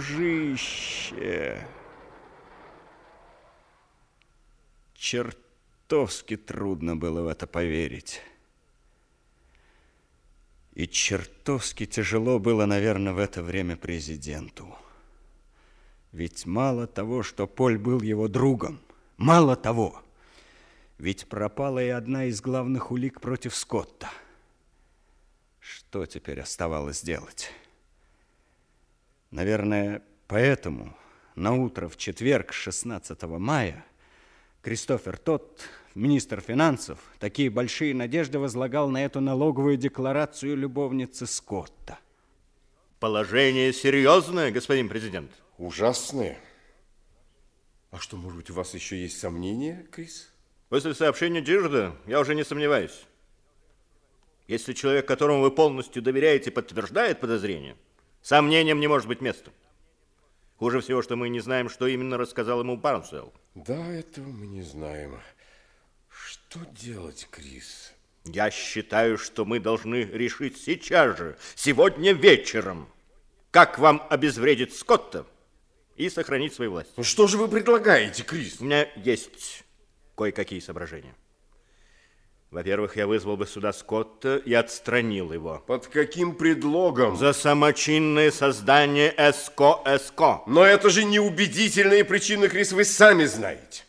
дружище. Чертовски трудно было в это поверить. И чертовски тяжело было, наверное, в это время президенту. Ведь мало того, что Поль был его другом, мало того, ведь пропала и одна из главных улик против Скотта. Что теперь оставалось делать? Наверное, поэтому наутро в четверг, 16 мая, Кристофер Тот, министр финансов, такие большие надежды возлагал на эту налоговую декларацию любовницы Скотта. Положение серьезное, господин президент. Ужасное. А что, может быть, у вас еще есть сомнения, Крис? После сообщения Дирда я уже не сомневаюсь. Если человек, которому вы полностью доверяете, подтверждает подозрение, сомнениям не может быть места. Хуже всего, что мы не знаем, что именно рассказал ему Барнсуэлл. Да, этого мы не знаем. Что делать, Крис? Я считаю, что мы должны решить сейчас же, сегодня вечером, как вам обезвредить Скотта и сохранить свою власть. Ну что же вы предлагаете, Крис? У меня есть кое-какие соображения. Во-первых, я вызвал бы сюда Скотта и отстранил его. Под каким предлогом? За самочинное создание СКО. Но это же неубедительные причины, Крис, вы сами знаете.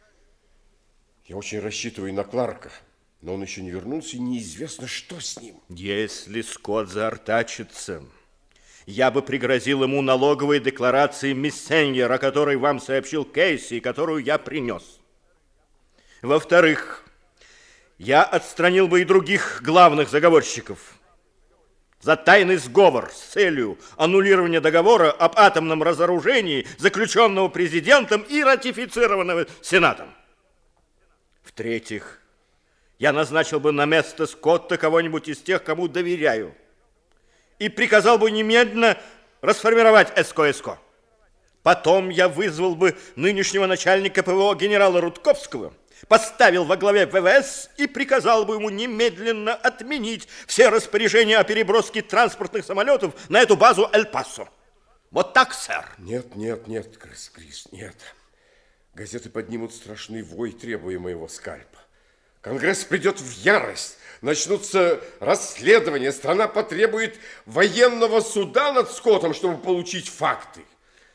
Я очень рассчитываю на Кларка, но он еще не вернулся, и неизвестно, что с ним. Если Скотт заортачится, я бы пригрозил ему налоговой декларацией Мессенджера, о которой вам сообщил Кейси и которую я принес. Во-вторых, я отстранил бы и других главных заговорщиков за тайный сговор с целью аннулирования договора об атомном разоружении, заключенного президентом и ратифицированного Сенатом. В-третьих, я назначил бы на место Скотта кого-нибудь из тех, кому доверяю, и приказал бы немедленно расформировать СКО. Потом я вызвал бы нынешнего начальника ПВО генерала Рудковского, поставил во главе ВВС и приказал бы ему немедленно отменить все распоряжения о переброске транспортных самолетов на эту базу Эль-Пасо. Вот так, сэр. Нет, Крис, нет. Газеты поднимут страшный вой, требуя моего скальпа. Конгресс придет в ярость. Начнутся расследования. Страна потребует военного суда над Скоттом, чтобы получить факты.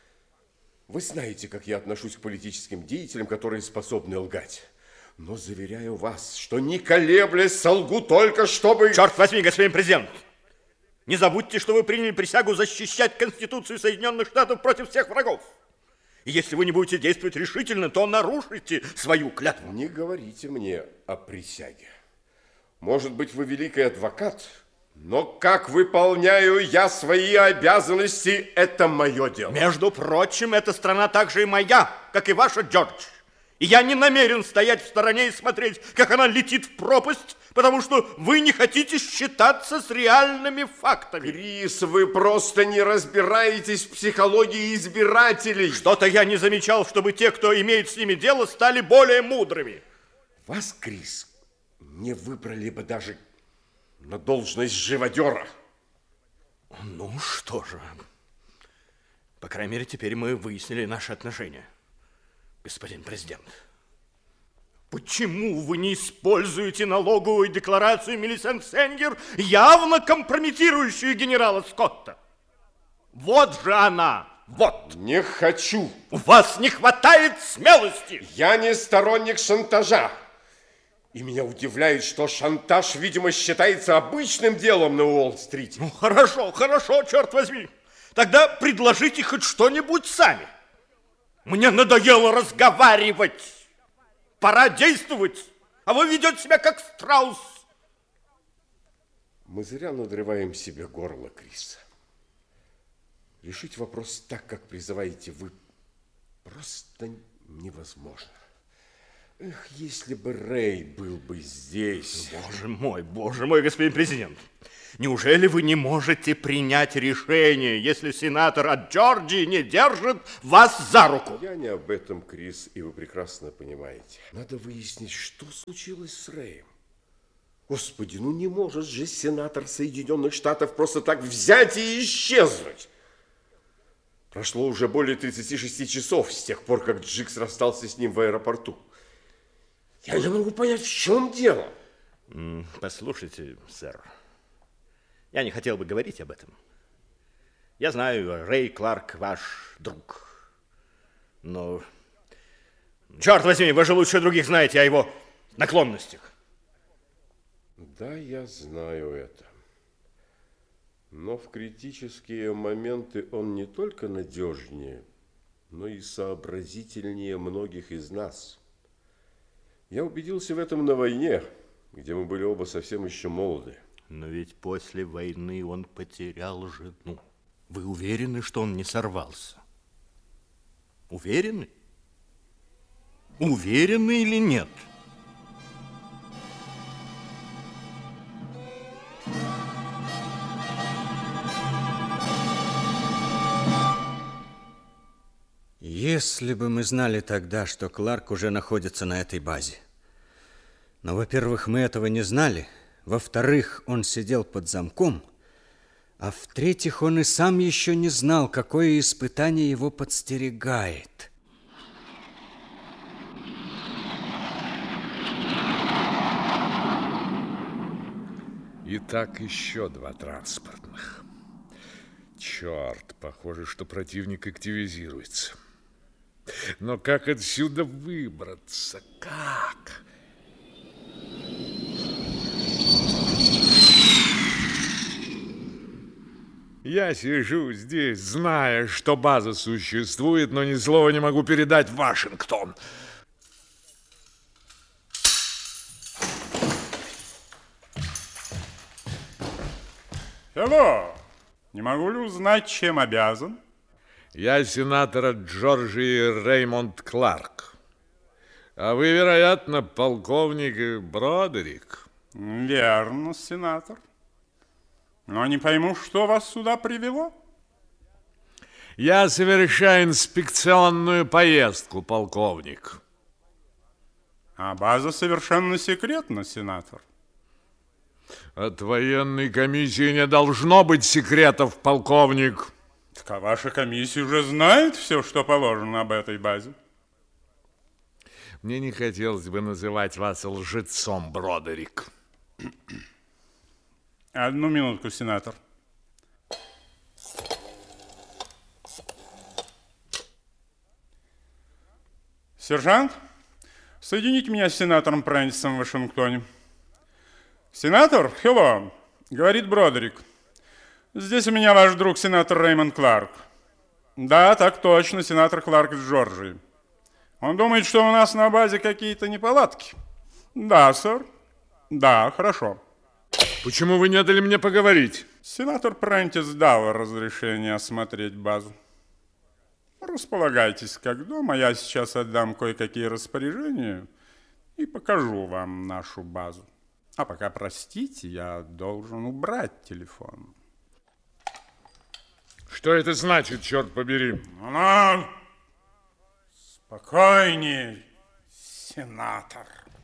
Вы знаете, как я отношусь к политическим деятелям, которые способны лгать. Но заверяю вас, что не колеблясь солгу только, чтобы... Черт возьми, господин президент! Не забудьте, что вы приняли присягу защищать Конституцию Соединенных Штатов против всех врагов. И если вы не будете действовать решительно, то нарушите свою клятву. Не говорите мне о присяге. Может быть, вы великий адвокат, но как выполняю я свои обязанности, это мое дело. Между прочим, эта страна также и моя, как и ваша, Джордж. И я не намерен стоять в стороне и смотреть, как она летит в пропасть, потому что вы не хотите считаться с реальными фактами. Крис, вы просто не разбираетесь в психологии избирателей. Что-то я не замечал, чтобы те, кто имеет с ними дело, стали более мудрыми. Вас, Крис, не выбрали бы даже на должность живодера. Ну что же, по крайней мере, теперь мы выяснили наши отношения. Господин президент, почему вы не используете налоговую декларацию Милисент Сенгер, явно компрометирующую генерала Скотта? Вот же она, вот. Не хочу. У вас не хватает смелости. Я не сторонник шантажа. И меня удивляет, что шантаж, видимо, считается обычным делом на Уолл-стрите. Ну, хорошо, черт возьми. Тогда предложите хоть что-нибудь сами. Мне надоело разговаривать. Пора действовать. А вы ведете себя как страус. Мы зря надрываем себе горло, Крис. Решить вопрос так, как призываете вы, просто невозможно. Эх, если бы Рэй был бы здесь. Боже мой, господин президент. Неужели вы не можете принять решение, если сенатор от Джорджии не держит вас за руку? Я не об этом, Крис, и вы прекрасно понимаете. Надо выяснить, что случилось с Рэем. Господи, ну не может же сенатор Соединенных Штатов просто так взять и исчезнуть. Прошло уже более 36 часов с тех пор, как Джикс расстался с ним в аэропорту. Я не могу понять, в чем дело. Послушайте, сэр, я не хотел бы говорить об этом. Я знаю, Рэй Кларк ваш друг. Но, черт возьми, вы же лучше других знаете о его наклонностях. Да, я знаю это. Но в критические моменты он не только надежнее, но и сообразительнее многих из нас. Я убедился в этом на войне, где мы были оба совсем еще молоды. Но ведь после войны он потерял жену. Вы уверены, что он не сорвался? Уверены? Уверены или нет? Если бы мы знали тогда, что Кларк уже находится на этой базе. Но, во-первых, мы этого не знали. Во-вторых, он сидел под замком. А в-третьих, он и сам еще не знал, какое испытание его подстерегает. Итак, еще 2 транспортных. Черт, похоже, что противник активизируется. Но как отсюда выбраться? Как? Я сижу здесь, зная, что база существует, но ни слова не могу передать в Вашингтон. Hello. Не могу ли узнать, чем обязан? Я сенатор от Джорджии Реймонд Кларк. А вы, вероятно, полковник Бродерик. Верно, сенатор. Но не пойму, что вас сюда привело. Я совершаю инспекционную поездку, полковник. А база совершенно секретна, сенатор. От военной комиссии не должно быть секретов, полковник. Так а ваша комиссия уже знает все, что положено об этой базе? Мне не хотелось бы называть вас лжецом, Бродерик. Одну минутку, сенатор. Сержант, соедините меня с сенатором Прентисом в Вашингтоне. Сенатор, hello, говорит Бродерик. Здесь у меня ваш друг, сенатор Реймонд Кларк. Да, так точно, сенатор Кларк из Джорджии. Он думает, что у нас на базе какие-то неполадки. Да, сэр. Да, хорошо. Почему вы не дали мне поговорить? Сенатор Прентис дал разрешение осмотреть базу. Располагайтесь как дома, я сейчас отдам кое-какие распоряжения и покажу вам нашу базу. А пока, простите, я должен убрать телефон. Что это значит, черт побери? Ну, спокойней, сенатор.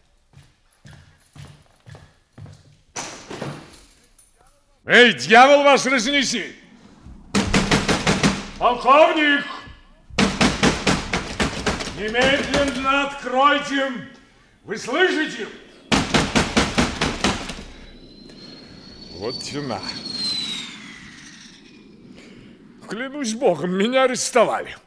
Эй, дьявол вас разнеси! Полковник! Немедленно откройте! Вы слышите? Вот тена. Клянусь Богом, меня арестовали.